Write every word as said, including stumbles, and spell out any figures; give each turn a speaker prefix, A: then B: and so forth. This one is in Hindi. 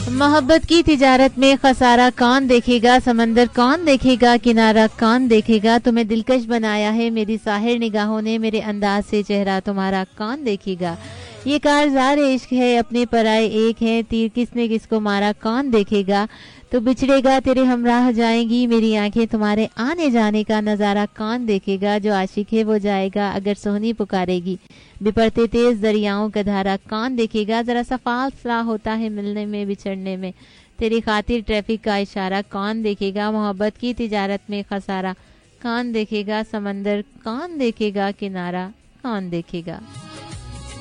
A: मोहब्बत की तिजारत में खसारा कौन देखेगा, समंदर कौन देखेगा, किनारा कौन देखेगा, तुम्हें दिलकश बनाया है मेरी साहिर निगाहों ने, मेरे अंदाज से चेहरा तुम्हारा कौन देखेगा। ये कारज़ार इश्क है अपने पराए एक है, तीर किसने किसको मारा कौन देखेगा। तो बिछड़ेगा तेरे हमराह जाएंगी मेरी आंखें, तुम्हारे आने जाने का नज़ारा कौन देखेगा। जो आशिक है वो जाएगा अगर सोहनी पुकारेगी, बिपरते तेज दरियाओं का धारा कौन देखेगा। ज़रा सा फासला होता है मिलने में बिछड़ने में, तेरी खातिर ट्रैफिक का इशारा कौन देखेगा। मोहब्बत की तिजारत में खसारा कौन देखेगा, समंदर कौन देखेगा, किनारा कौन देखेगा।